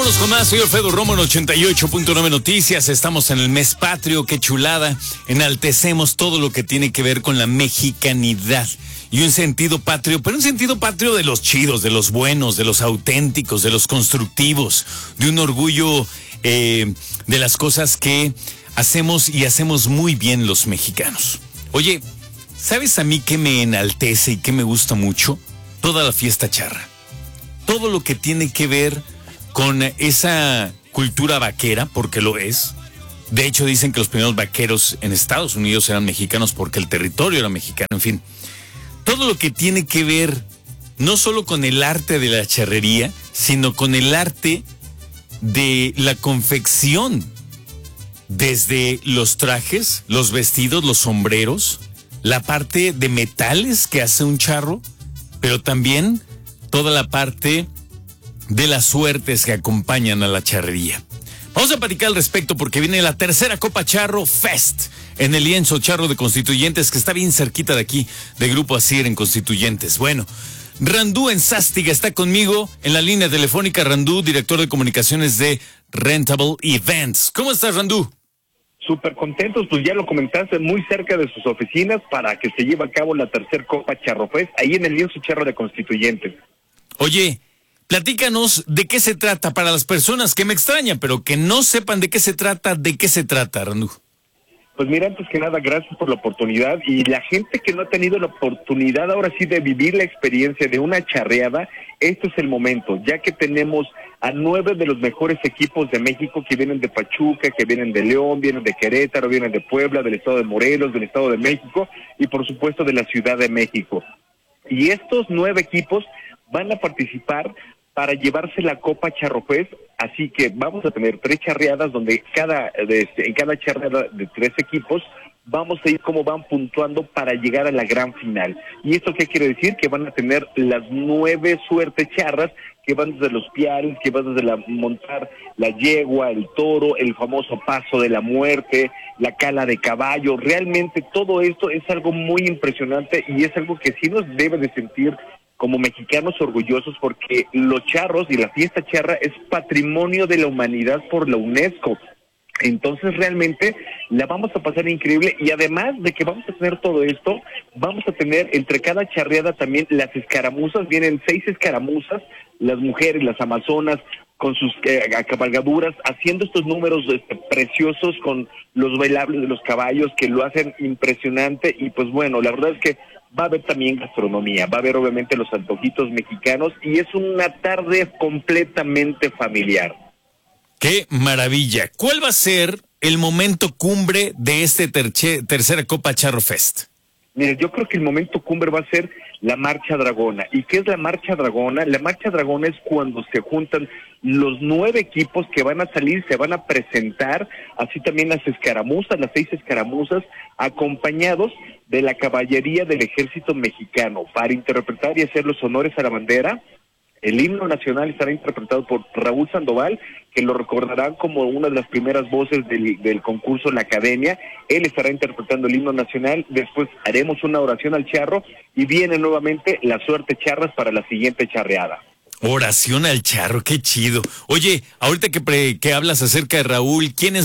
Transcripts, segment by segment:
Vámonos con más, soy Alfredo Romo en 88.9 Noticias. Estamos en el mes patrio, qué chulada. Enaltecemos todo lo que tiene que ver con la mexicanidad y un sentido patrio, pero un sentido patrio de los chidos, de los buenos, de los auténticos, de los constructivos, de un orgullo de las cosas que hacemos y hacemos muy bien los mexicanos. Oye, ¿sabes a mí qué me enaltece y qué me gusta mucho? Toda la fiesta charra. Todo lo que tiene que ver con esa cultura vaquera, porque lo es. De hecho, dicen que los primeros vaqueros en Estados Unidos eran mexicanos porque el territorio era mexicano, en fin. Todo lo que tiene que ver no solo con el arte de la charrería, sino con el arte de la confección. Desde los trajes, los vestidos, los sombreros, la parte de metales que hace un charro, pero también toda la parte de las suertes que acompañan a la charrería. Vamos a platicar al respecto porque viene la tercera Copa Charro Fest en el lienzo Charro de Constituyentes, que está bien cerquita de aquí, de Grupo Asir en Constituyentes. Bueno, Randú Enzástiga está conmigo en la línea telefónica. Randú, director de comunicaciones de Rentable Events. ¿Cómo estás, Randú? Súper contentos, pues ya lo comentaste, muy cerca de sus oficinas para que se lleve a cabo la tercera Copa Charro Fest, ahí en el lienzo Charro de Constituyentes. Oye, platícanos de qué se trata para las personas que me extrañan, pero que no sepan de qué se trata, Randú. Pues mira, antes que nada, gracias por la oportunidad, y la gente que no ha tenido la oportunidad ahora sí de vivir la experiencia de una charreada, este es el momento, ya que tenemos a 9 de los mejores equipos de México que vienen de Pachuca, que vienen de León, vienen de Querétaro, vienen de Puebla, del Estado de Morelos, del Estado de México y por supuesto de la Ciudad de México. Y estos 9 equipos van a participar para llevarse la Copa Charro Fest, así que vamos a tener 3 charreadas donde en cada charreada de 3 equipos vamos a ir cómo van puntuando para llegar a la gran final. ¿Y esto qué quiere decir? Que van a tener las 9 suertes charras que van desde los piares, que van desde montar la yegua, el toro, el famoso paso de la muerte, la cala de caballo. Realmente todo esto es algo muy impresionante y es algo que sí nos debe de sentir como mexicanos orgullosos, porque los charros y la fiesta charra es patrimonio de la humanidad por la UNESCO. Entonces realmente la vamos a pasar increíble, y además de que vamos a tener todo esto, vamos a tener entre cada charreada también las escaramuzas. Vienen 6 escaramuzas, las mujeres, las amazonas, con sus cabalgaduras, haciendo estos números preciosos con los bailables de los caballos que lo hacen impresionante. Y pues bueno, la verdad es que va a haber también gastronomía, va a haber obviamente los antojitos mexicanos, y es una tarde completamente familiar. ¡Qué maravilla! ¿Cuál va a ser el momento cumbre de este tercera Copa Charro Fest? Mire, yo creo que el momento cumbre va a ser la Marcha Dragona. ¿Y qué es la Marcha Dragona? La Marcha Dragona es cuando se juntan los 9 equipos que van a salir, se van a presentar, así también las escaramuzas, las 6 escaramuzas, acompañados de la caballería del Ejército Mexicano, para interpretar y hacer los honores a la bandera. El himno nacional estará interpretado por Raúl Sandoval, que lo recordarán como una de las primeras voces del concurso La Academia. Él estará interpretando el himno nacional. Después haremos una oración al charro y viene nuevamente la suerte charras para la siguiente charreada. Oración al charro, qué chido. Oye, ahorita que hablas acerca de Raúl, ¿quiénes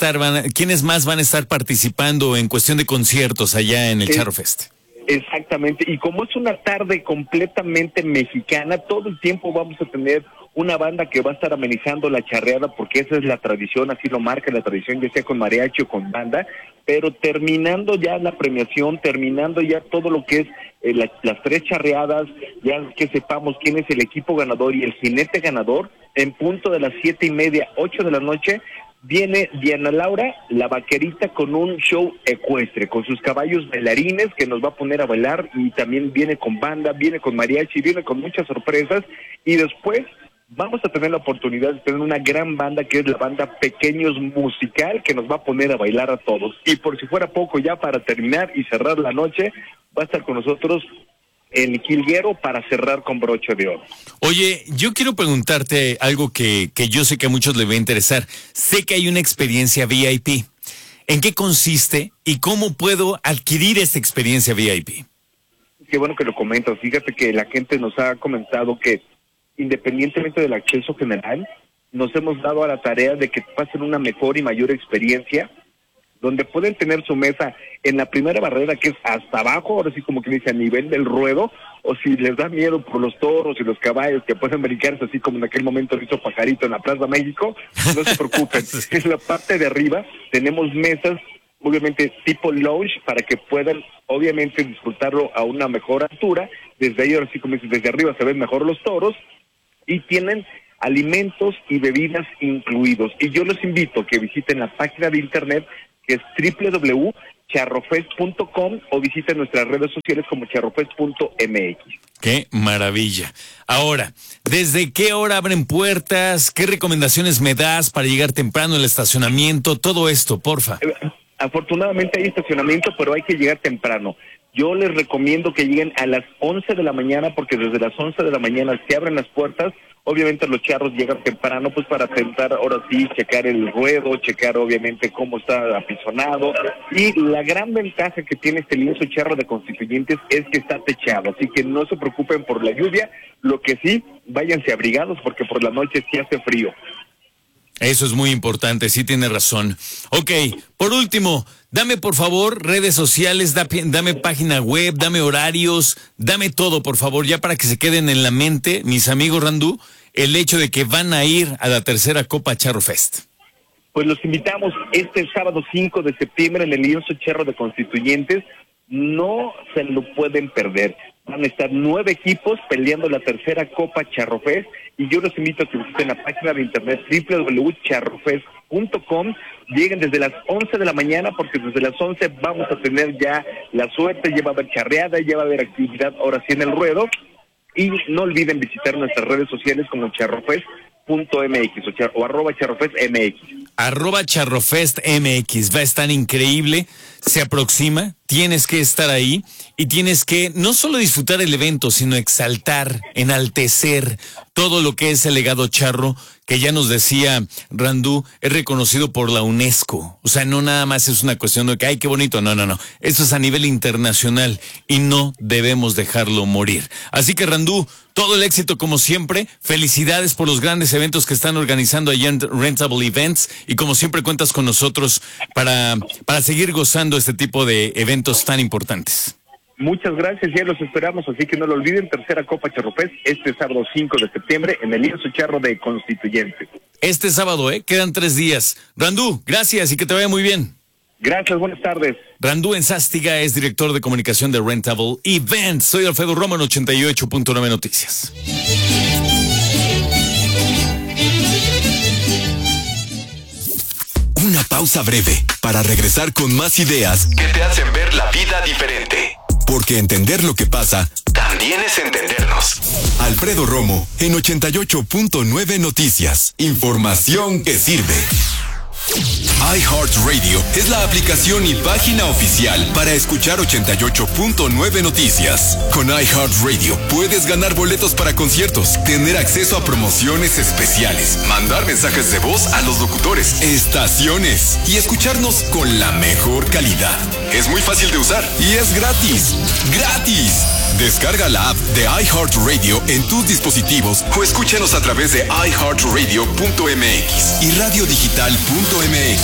más van a estar participando en cuestión de conciertos allá en el Charro Fest? Exactamente, y como es una tarde completamente mexicana, todo el tiempo vamos a tener una banda que va a estar amenizando la charreada, porque esa es la tradición, así lo marca la tradición, ya sea con mariachi o con banda. Pero terminando ya la premiación, terminando ya todo lo que es las 3 charreadas, ya que sepamos quién es el equipo ganador y el jinete ganador, en punto de las 7:30, 8 de la noche, viene Diana Laura, la vaquerita, con un show ecuestre, con sus caballos bailarines que nos va a poner a bailar, y también viene con banda, viene con mariachi, viene con muchas sorpresas. Y después vamos a tener la oportunidad de tener una gran banda, que es la banda Pequeños Musical, que nos va a poner a bailar a todos. Y por si fuera poco, ya para terminar y cerrar la noche, va a estar con nosotros el Jilguero para cerrar con broche de oro. Oye, yo quiero preguntarte algo que yo sé que a muchos les va a interesar. Sé que hay una experiencia VIP. ¿En qué consiste y cómo puedo adquirir esta experiencia VIP? Qué bueno que lo comentas. Fíjate que la gente nos ha comentado que independientemente del acceso general, nos hemos dado a la tarea de que pasen una mejor y mayor experiencia, donde pueden tener su mesa en la primera barrera, que es hasta abajo, ahora sí como que dice a nivel del ruedo, o si les da miedo por los toros y los caballos que pueden brincarse así como en aquel momento lo hizo Pajarito en la Plaza México, no se preocupen. En la parte de arriba tenemos mesas, obviamente tipo lounge, para que puedan obviamente disfrutarlo a una mejor altura. Desde ahí, ahora sí como dice, desde arriba se ven mejor los toros, y tienen alimentos y bebidas incluidos. Y yo los invito a que visiten la página de internet, que es www.charrofest.com, o visiten nuestras redes sociales como charrofest.mx. ¡Qué maravilla! Ahora, ¿desde qué hora abren puertas? ¿Qué recomendaciones me das para llegar temprano al estacionamiento? Todo esto, porfa. Afortunadamente hay estacionamiento, pero hay que llegar temprano. Yo les recomiendo que lleguen a las 11 de la mañana, porque desde las 11 de la mañana se abren las puertas. Obviamente los charros llegan temprano, pues para tentar, ahora sí, checar el ruedo, checar obviamente cómo está apisonado. Y la gran ventaja que tiene este lienzo charro de Constituyentes es que está techado, así que no se preocupen por la lluvia. Lo que sí, váyanse abrigados, porque por la noche sí hace frío. Eso es muy importante, sí tiene razón. Ok, por último, dame por favor redes sociales, dame página web, dame horarios, dame todo por favor, ya para que se queden en la mente, mis amigos Randú, el hecho de que van a ir a la tercera Copa Charro Fest. Pues los invitamos este sábado 5 de septiembre en el lienzo charro de Constituyentes. No se lo pueden perder. Van a estar 9 equipos peleando la tercera Copa Charro Fest, y yo los invito a que visiten la página de internet www.charrofest.com. Lleguen desde las 11 de la mañana, porque desde las 11 vamos a tener ya la suerte, ya va a haber charreada, ya va a haber actividad ahora sí en el ruedo. Y no olviden visitar nuestras redes sociales como charrofest.mx o @charrofestmx. @charrofestmx, va a estar increíble, se aproxima, tienes que estar ahí y tienes que no solo disfrutar el evento, sino exaltar, enaltecer todo lo que es el legado charro, que ya nos decía Randú, es reconocido por la UNESCO. O sea, no nada más es una cuestión de que, ay, qué bonito, no. Eso es a nivel internacional y no debemos dejarlo morir. Así que Randú, todo el éxito como siempre, felicidades por los grandes eventos que están organizando allá en Rentable Events, y como siempre cuentas con nosotros para seguir gozando este tipo de eventos tan importantes. Muchas gracias, ya los esperamos, así que no lo olviden, tercera Copa Charro Fest, este sábado 5 de septiembre en el lienzo charro de Constituyentes. Este sábado, quedan 3 días. Randú, gracias y que te vaya muy bien. Gracias, buenas tardes. Randú Enzástiga es director de comunicación de Rentable Events. Soy Alfredo Romo en 88.9 Noticias. Una pausa breve para regresar con más ideas que te hacen ver la vida diferente. Porque entender lo que pasa también es entendernos. Alfredo Romo en 88.9 Noticias. Información que sirve. iHeartRadio es la aplicación y página oficial para escuchar 88.9 Noticias. Con iHeartRadio puedes ganar boletos para conciertos, tener acceso a promociones especiales, mandar mensajes de voz a los locutores, estaciones y escucharnos con la mejor calidad. Es muy fácil de usar y es gratis. ¡Gratis! Descarga la app de iHeartRadio en tus dispositivos o escúchanos a través de iHeartRadio.mx y radiodigital.mx.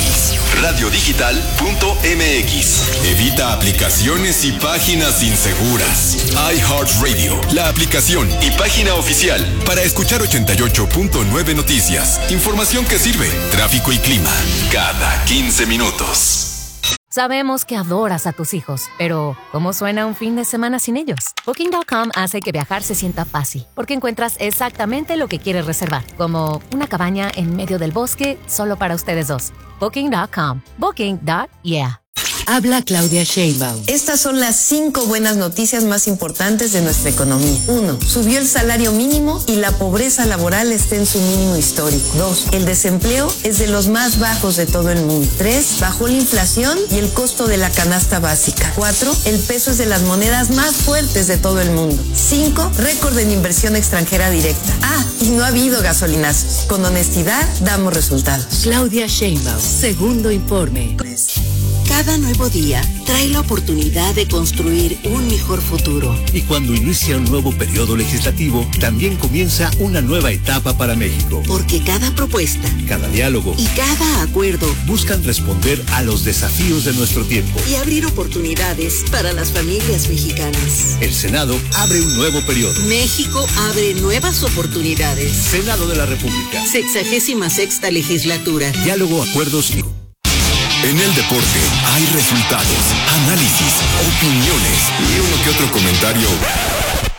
Radiodigital.mx. Evita aplicaciones y páginas inseguras. iHeartRadio, la aplicación y página oficial para escuchar 88.9 Noticias. Información que sirve. Tráfico y clima cada 15 minutos. Sabemos que adoras a tus hijos, pero ¿cómo suena un fin de semana sin ellos? Booking.com hace que viajar se sienta fácil, porque encuentras exactamente lo que quieres reservar, como una cabaña en medio del bosque solo para ustedes dos. Booking.com. Booking.yeah. Habla Claudia Sheinbaum. Estas son las 5 buenas noticias más importantes de nuestra economía. 1. Subió el salario mínimo y la pobreza laboral está en su mínimo histórico. 2. El desempleo es de los más bajos de todo el mundo. 3. Bajó la inflación y el costo de la canasta básica. 4. El peso es de las monedas más fuertes de todo el mundo. 5. Récord en inversión extranjera directa. Y no ha habido gasolinazos. Con honestidad damos resultados. Claudia Sheinbaum. Segundo informe. Cada nuevo día trae la oportunidad de construir un mejor futuro. Y cuando inicia un nuevo periodo legislativo, también comienza una nueva etapa para México. Porque cada propuesta, cada diálogo y cada acuerdo buscan responder a los desafíos de nuestro tiempo y abrir oportunidades para las familias mexicanas. El Senado abre un nuevo periodo. México abre nuevas oportunidades. Senado de la República. 66ª legislatura. Diálogo, acuerdos y... En el deporte hay resultados, análisis, opiniones y uno que otro comentario